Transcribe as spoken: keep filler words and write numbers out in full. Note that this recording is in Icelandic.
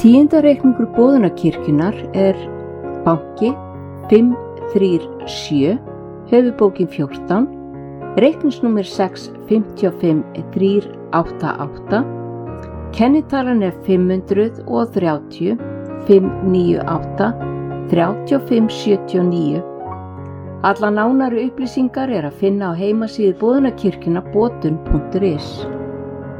Tíundareikningur Boðunarkirkjunnar er banki fimm þrjú sjö, höfuðbókin fjórtán, reikningsnúmer sex fimm fimm þrjú átta átta, kennitalan er fimm hundruð þrjátíu fimm níu átta þrjátíu og fimm sjötíu og níu. Alla nánari upplýsingar er að finna á heimasíðu Boðunarkirkjunnar botun punktur is.